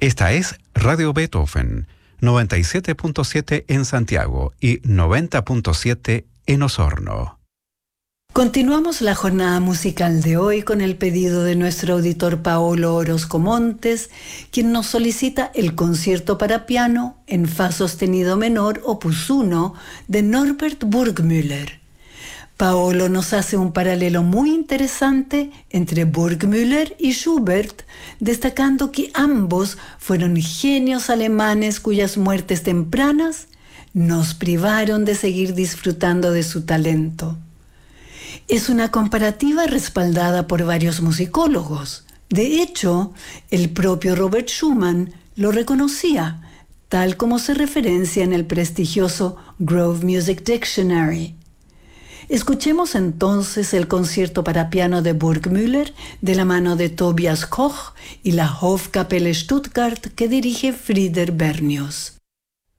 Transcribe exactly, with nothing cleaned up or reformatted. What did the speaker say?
Esta es Radio Beethoven, noventa y siete punto siete en Santiago y noventa punto siete en Osorno. Continuamos la jornada musical de hoy con el pedido de nuestro auditor Paolo Orozco Montes, quien nos solicita el concierto para piano en fa sostenido menor opus uno de Norbert Burgmüller. Paolo nos hace un paralelo muy interesante entre Burgmüller y Schubert, destacando que ambos fueron genios alemanes cuyas muertes tempranas nos privaron de seguir disfrutando de su talento. Es una comparativa respaldada por varios musicólogos. De hecho, el propio Robert Schumann lo reconocía, tal como se referencia en el prestigioso Grove Music Dictionary. Escuchemos entonces el concierto para piano de Burgmüller de la mano de Tobias Koch y la Hofkapelle Stuttgart que dirige Frieder Bernius.